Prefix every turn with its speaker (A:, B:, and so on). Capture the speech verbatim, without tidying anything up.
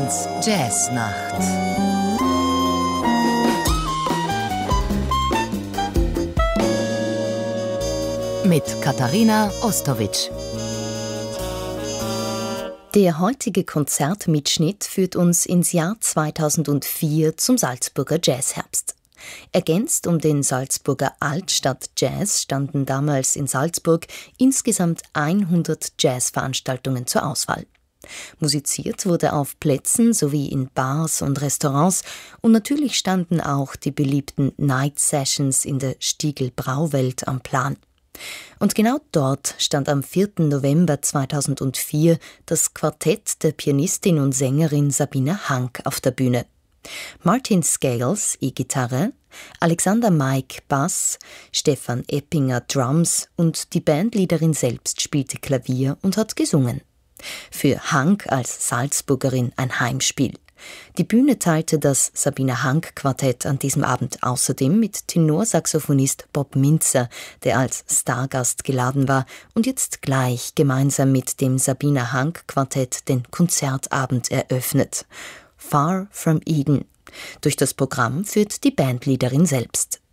A: eins Jazznacht. Mit Katharina Ostowitsch.
B: Der heutige Konzertmitschnitt führt uns ins Jahr zweitausendvier zum Salzburger Jazzherbst. Ergänzt um den Salzburger Altstadt-Jazz standen damals in Salzburg insgesamt hundert Jazzveranstaltungen zur Auswahl. Musiziert wurde auf Plätzen sowie in Bars und Restaurants und natürlich standen auch die beliebten Night Sessions in der Stiegl Brauwelt am Plan. Und genau dort stand am vierten November zweitausendvier das Quartett der Pianistin und Sängerin Sabine Hank auf der Bühne. Martin Scales E-Gitarre, Alexander Maik Bass, Stefan Eppinger Drums und die Bandleaderin selbst spielte Klavier und hat gesungen. Für Hank als Salzburgerin ein Heimspiel. Die Bühne teilte das Sabine-Hank-Quartett an diesem Abend außerdem mit Tenorsaxophonist Bob Mintzer, der als Stargast geladen war und jetzt gleich gemeinsam mit dem Sabine-Hank-Quartett den Konzertabend eröffnet. Far from Eden. Durch das Programm führt die Bandleaderin selbst.